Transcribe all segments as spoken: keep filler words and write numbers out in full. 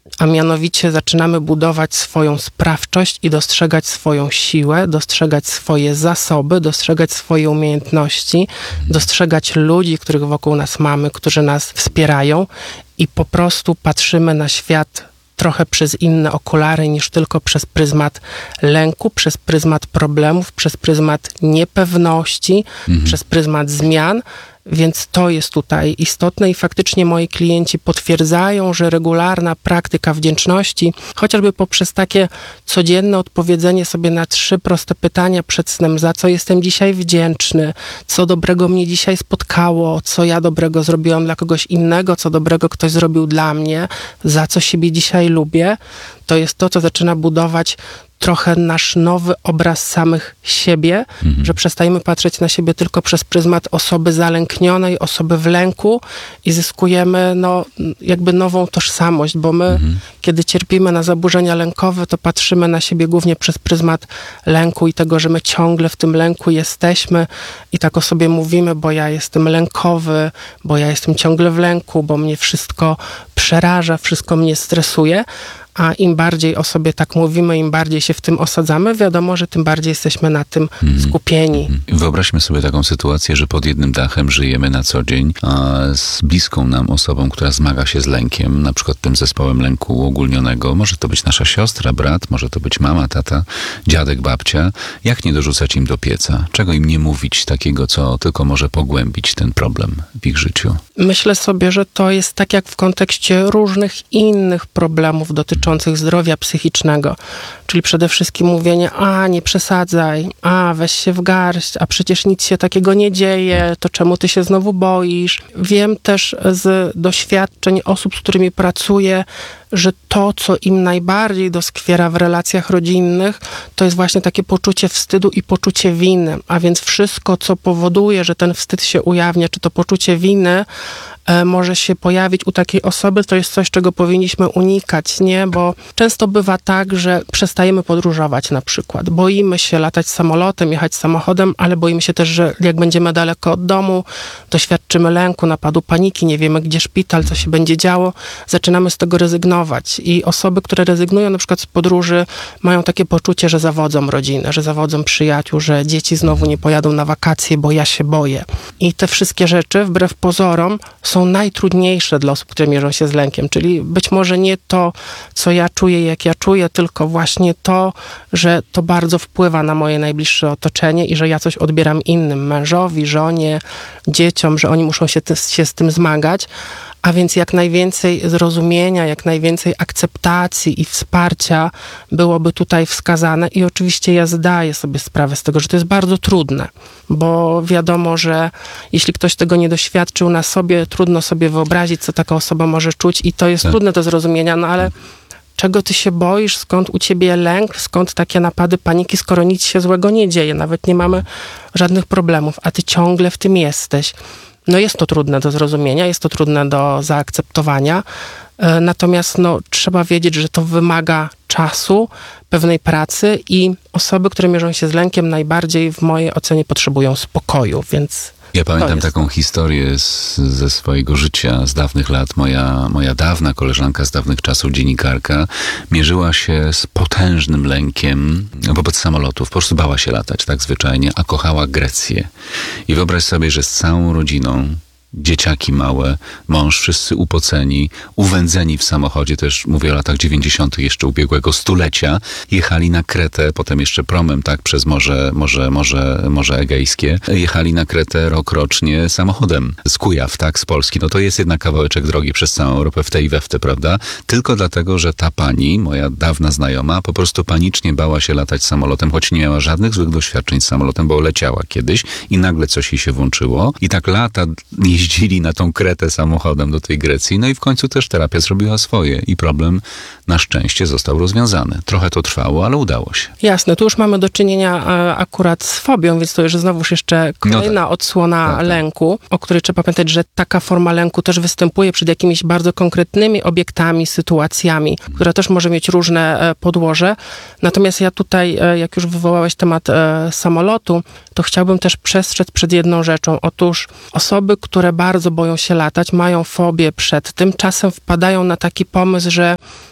a mianowicie zaczynamy budować swoją sprawczość i dostrzegać swoją siłę, dostrzegać swoje zasoby, dostrzegać swoje umiejętności, dostrzegać ludzi, których wokół nas mamy, którzy nas wspierają i po prostu patrzymy na świat trochę przez inne okulary niż tylko przez pryzmat lęku, przez pryzmat problemów, przez pryzmat niepewności, mhm. przez pryzmat zmian. Więc to jest tutaj istotne i faktycznie moi klienci potwierdzają, że regularna praktyka wdzięczności, chociażby poprzez takie codzienne odpowiedzenie sobie na trzy proste pytania przed snem, za co jestem dzisiaj wdzięczny, co dobrego mnie dzisiaj spotkało, co ja dobrego zrobiłam dla kogoś innego, co dobrego ktoś zrobił dla mnie, za co siebie dzisiaj lubię, to jest to, co zaczyna budować trochę nasz nowy obraz samych siebie, mhm. że przestajemy patrzeć na siebie tylko przez pryzmat osoby zalęknionej, osoby w lęku i zyskujemy no, jakby nową tożsamość, bo my, mhm. kiedy cierpimy na zaburzenia lękowe, to patrzymy na siebie głównie przez pryzmat lęku i tego, że my ciągle w tym lęku jesteśmy i tak o sobie mówimy, bo ja jestem lękowy, bo ja jestem ciągle w lęku, bo mnie wszystko przeraża, wszystko mnie stresuje. A im bardziej o sobie tak mówimy, im bardziej się w tym osadzamy, wiadomo, że tym bardziej jesteśmy na tym skupieni. Mm. Wyobraźmy sobie taką sytuację, że pod jednym dachem żyjemy na co dzień a z bliską nam osobą, która zmaga się z lękiem, na przykład tym zespołem lęku uogólnionego. Może to być nasza siostra, brat, może to być mama, tata, dziadek, babcia. Jak nie dorzucać im do pieca? Czego im nie mówić takiego, co tylko może pogłębić ten problem w ich życiu? Myślę sobie, że to jest tak jak w kontekście różnych innych problemów dotyczących zdrowia psychicznego, czyli przede wszystkim mówienie, a nie przesadzaj, a weź się w garść, a przecież nic się takiego nie dzieje, to czemu ty się znowu boisz? Wiem też z doświadczeń osób, z którymi pracuję, że to, co im najbardziej doskwiera w relacjach rodzinnych, to jest właśnie takie poczucie wstydu i poczucie winy. A więc wszystko, co powoduje, że ten wstyd się ujawnia, czy to poczucie winy e, może się pojawić u takiej osoby, to jest coś, czego powinniśmy unikać, nie? Bo często bywa tak, że przestajemy podróżować na przykład. Boimy się latać samolotem, jechać samochodem, ale boimy się też, że jak będziemy daleko od domu, doświadczymy lęku, napadu paniki, nie wiemy, gdzie szpital, co się będzie działo, zaczynamy z tego rezygnować. I osoby, które rezygnują na przykład z podróży, mają takie poczucie, że zawodzą rodzinę, że zawodzą przyjaciół, że dzieci znowu nie pojadą na wakacje, bo ja się boję. I te wszystkie rzeczy, wbrew pozorom, są najtrudniejsze dla osób, które mierzą się z lękiem. Czyli być może nie to, co ja czuję, jak ja czuję, tylko właśnie to, że to bardzo wpływa na moje najbliższe otoczenie i że ja coś odbieram innym, mężowi, żonie, dzieciom, że oni muszą się, te, się z tym zmagać. A więc jak najwięcej zrozumienia, jak najwięcej akceptacji i wsparcia byłoby tutaj wskazane. I oczywiście ja zdaję sobie sprawę z tego, że to jest bardzo trudne, bo wiadomo, że jeśli ktoś tego nie doświadczył na sobie, trudno sobie wyobrazić, co taka osoba może czuć i to jest tak. trudne do zrozumienia, no ale czego ty się boisz, skąd u ciebie lęk, skąd takie napady paniki, skoro nic się złego nie dzieje, nawet nie mamy żadnych problemów, a ty ciągle w tym jesteś. No jest to trudne do zrozumienia, jest to trudne do zaakceptowania, natomiast no, trzeba wiedzieć, że to wymaga czasu, pewnej pracy i osoby, które mierzą się z lękiem, najbardziej w mojej ocenie potrzebują spokoju, więc... Ja pamiętam taką historię z, ze swojego życia, z dawnych lat. Moja, moja dawna koleżanka z dawnych czasów, dziennikarka, mierzyła się z potężnym lękiem wobec samolotów. Po prostu bała się latać, tak zwyczajnie, a kochała Grecję. I wyobraź sobie, że z całą rodziną, dzieciaki małe, mąż, wszyscy upoceni, uwędzeni w samochodzie, też mówię o latach dziewięćdziesiątych jeszcze ubiegłego stulecia, jechali na Kretę, potem jeszcze promem, tak, przez Morze, morze, morze, morze Egejskie, jechali na Kretę rok rocznie samochodem z Kujaw, tak, z Polski. No to jest jednak kawałeczek drogi przez całą Europę w te i we w te, prawda? Tylko dlatego, że ta pani, moja dawna znajoma, po prostu panicznie bała się latać samolotem, choć nie miała żadnych złych doświadczeń z samolotem, bo leciała kiedyś i nagle coś jej się włączyło i tak lata jeździli na tą Kretę samochodem do tej Grecji, no i w końcu też terapia zrobiła swoje i problem na szczęście został rozwiązany. Trochę to trwało, ale udało się. Jasne, tu już mamy do czynienia a, akurat z fobią, więc to już znowuż jeszcze kolejna no tak. odsłona tak, tak. lęku, o której trzeba pamiętać, że taka forma lęku też występuje przed jakimiś bardzo konkretnymi obiektami, sytuacjami, hmm. która też może mieć różne e, podłoże. Natomiast ja tutaj, e, jak już wywołałeś temat e, samolotu, to chciałbym też przestrzec przed jedną rzeczą. Otóż osoby, które bardzo boją się latać, mają fobię przed tym, czasem wpadają na taki pomysł, że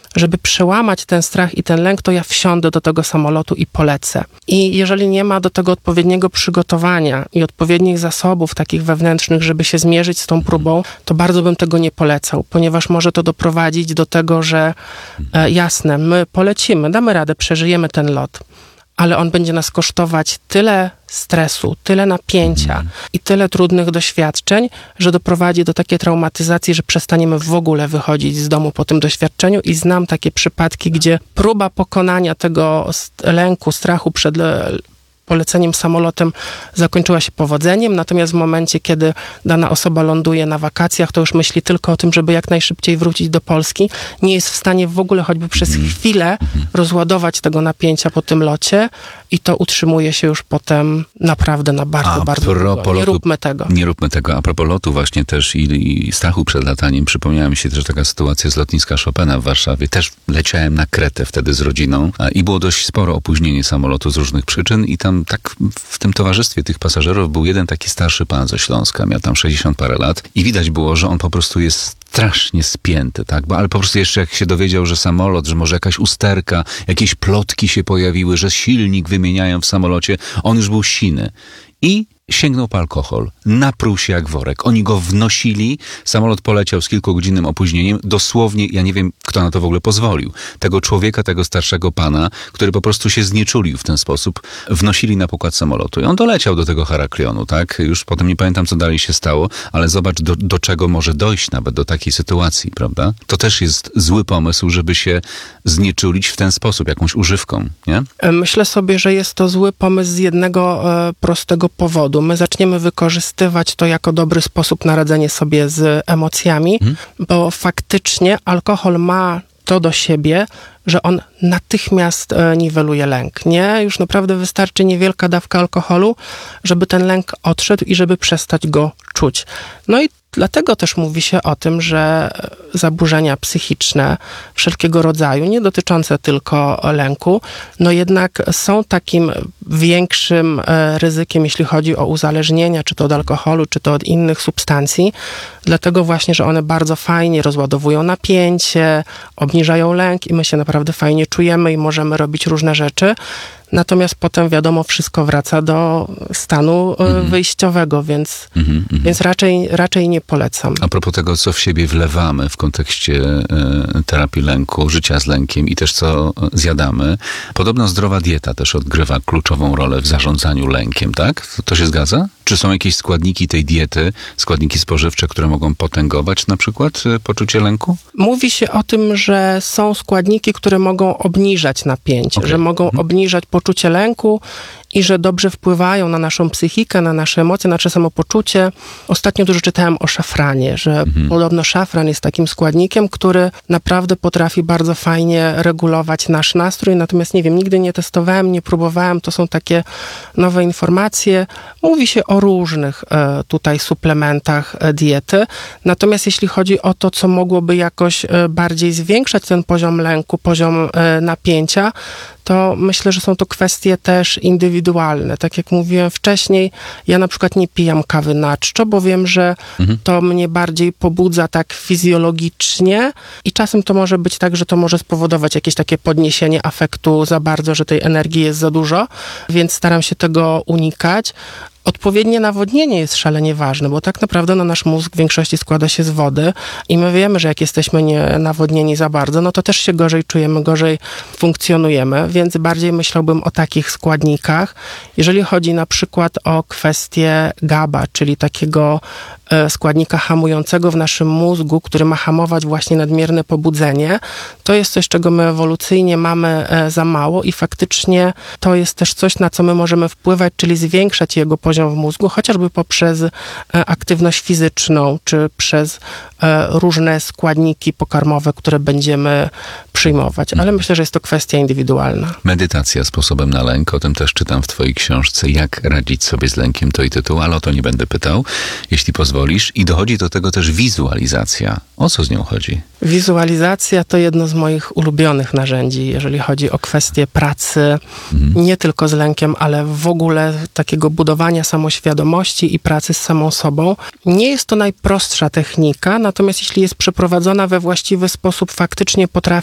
żeby przełamać ten strach i ten lęk, to ja wsiądę do tego samolotu i polecę. I jeżeli nie ma do tego odpowiedniego przygotowania i odpowiednich zasobów takich wewnętrznych, żeby się zmierzyć z tą próbą, to bardzo bym tego nie polecał, ponieważ może to doprowadzić do tego, że e, jasne, my polecimy, damy radę, przeżyjemy ten lot, ale on będzie nas kosztować tyle stresu, tyle napięcia mm. i tyle trudnych doświadczeń, że doprowadzi do takiej traumatyzacji, że przestaniemy w ogóle wychodzić z domu po tym doświadczeniu i znam takie przypadki, gdzie próba pokonania tego lęku, strachu przed poleceniem samolotem zakończyła się powodzeniem, natomiast w momencie, kiedy dana osoba ląduje na wakacjach, to już myśli tylko o tym, żeby jak najszybciej wrócić do Polski. Nie jest w stanie w ogóle choćby przez chwilę rozładować tego napięcia po tym locie i to utrzymuje się już potem naprawdę na bardzo, A bardzo długo. Nie róbmy tego. Nie róbmy tego. A propos lotu właśnie też i, i strachu przed lataniem, przypomniała mi się też taka sytuacja z lotniska Chopina w Warszawie. Też leciałem na Kretę wtedy z rodziną i było dość sporo opóźnienie samolotu z różnych przyczyn i tam tak w tym towarzystwie tych pasażerów był jeden taki starszy pan ze Śląska, miał tam sześćdziesiąt parę lat i widać było, że on po prostu jest strasznie spięty, tak? Bo, ale po prostu jeszcze jak się dowiedział, że samolot, że może jakaś usterka, jakieś plotki się pojawiły, że silnik wymieniają w samolocie, on już był siny. I sięgnął po alkohol. Napruł się jak worek. Oni go wnosili. Samolot poleciał z kilkugodzinnym opóźnieniem. Dosłownie, ja nie wiem, kto na to w ogóle pozwolił. Tego człowieka, tego starszego pana, który po prostu się znieczulił w ten sposób, wnosili na pokład samolotu. I on doleciał do tego Heraklionu, tak? Już potem nie pamiętam, co dalej się stało, ale zobacz, do, do czego może dojść nawet do takiej sytuacji, prawda? To też jest zły pomysł, żeby się znieczulić w ten sposób, jakąś używką, nie? Myślę sobie, że jest to zły pomysł z jednego e, prostego powodu. My zaczniemy wykorzystywać to jako dobry sposób na radzenie sobie z emocjami, hmm. bo faktycznie alkohol ma to do siebie, że on natychmiast e, niweluje lęk. Nie? Już naprawdę wystarczy niewielka dawka alkoholu, żeby ten lęk odszedł i żeby przestać go czuć. No i dlatego też mówi się o tym, że zaburzenia psychiczne wszelkiego rodzaju, nie dotyczące tylko lęku, no jednak są takim większym ryzykiem, jeśli chodzi o uzależnienia, czy to od alkoholu, czy to od innych substancji. Dlatego właśnie, że one bardzo fajnie rozładowują napięcie, obniżają lęk i my się naprawdę fajnie czujemy i możemy robić różne rzeczy. Natomiast potem, wiadomo, wszystko wraca do stanu mm-hmm. wyjściowego, więc, mm-hmm. więc raczej, raczej nie polecam. A propos tego, co w siebie wlewamy w kontekście e, terapii lęku, życia z lękiem i też co zjadamy, podobno zdrowa dieta też odgrywa kluczową rolę w zarządzaniu lękiem, tak? To, to się zgadza? Czy są jakieś składniki tej diety, składniki spożywcze, które mogą potęgować na przykład poczucie lęku? Mówi się o tym, że są składniki, które mogą obniżać napięcie, okay. że mogą mhm. obniżać poczucie lęku i że dobrze wpływają na naszą psychikę, na nasze emocje, na nasze samopoczucie. Ostatnio dużo czytałem o szafranie, że mhm. podobno szafran jest takim składnikiem, który naprawdę potrafi bardzo fajnie regulować nasz nastrój, natomiast nie wiem, nigdy nie testowałem, nie próbowałem, to są takie nowe informacje. Mówi się o różnych e, tutaj suplementach e, diety, natomiast jeśli chodzi o to, co mogłoby jakoś e, bardziej zwiększać ten poziom lęku, poziom e, napięcia, to myślę, że są to kwestie też indywidualne. Tak jak mówiłem wcześniej, ja na przykład nie pijam kawy na czczo, bo wiem, że mhm. to mnie bardziej pobudza tak fizjologicznie i czasem to może być tak, że to może spowodować jakieś takie podniesienie afektu za bardzo, że tej energii jest za dużo, więc staram się tego unikać. Odpowiednie nawodnienie jest szalenie ważne, bo tak naprawdę no, nasz mózg w większości składa się z wody i my wiemy, że jak jesteśmy nienawodnieni za bardzo, no to też się gorzej czujemy, gorzej funkcjonujemy, więc bardziej myślałbym o takich składnikach. Jeżeli chodzi na przykład o kwestię GABA, czyli takiego e, składnika hamującego w naszym mózgu, który ma hamować właśnie nadmierne pobudzenie, to jest coś, czego my ewolucyjnie mamy e, za mało i faktycznie to jest też coś, na co my możemy wpływać, czyli zwiększać jego poziom w mózgu, chociażby poprzez e, aktywność fizyczną, czy przez e, różne składniki pokarmowe, które będziemy przyjmować. Ale myślę, że jest to kwestia indywidualna. Medytacja sposobem na lęk, o tym też czytam w twojej książce, jak radzić sobie z lękiem, to i tytuł, ale o to nie będę pytał, jeśli pozwolisz. I dochodzi do tego też wizualizacja. O co z nią chodzi? Wizualizacja to jedno z moich ulubionych narzędzi, jeżeli chodzi o kwestię pracy, mhm. nie tylko z lękiem, ale w ogóle takiego budowania samoświadomości i pracy z samą sobą. Nie jest to najprostsza technika, natomiast jeśli jest przeprowadzona we właściwy sposób, faktycznie potrafi